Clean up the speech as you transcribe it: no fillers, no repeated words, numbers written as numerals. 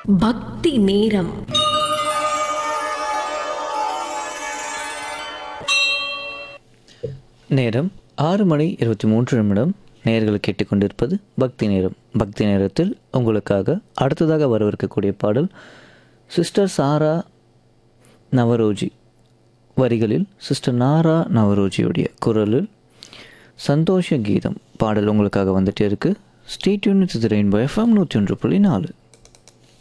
பக்தி நேரம். நேரம் 6:23. நேயர்கள் கேட்டுக்கொண்டிருப்பது பக்தி நேரம். பக்தி நேரத்தில் உங்களுக்காக அடுத்ததாக வரவிருக்கக்கூடிய பாடல் சிஸ்டர் சாரா நவரோஜி வரிகளில் சிஸ்டர் நாரா நவரோஜியுடைய குரலில் சந்தோஷ கீதம் பாடல் உங்களுக்காக வந்துட்டே இருக்கு. Stay tune with rainbow FM 101.4.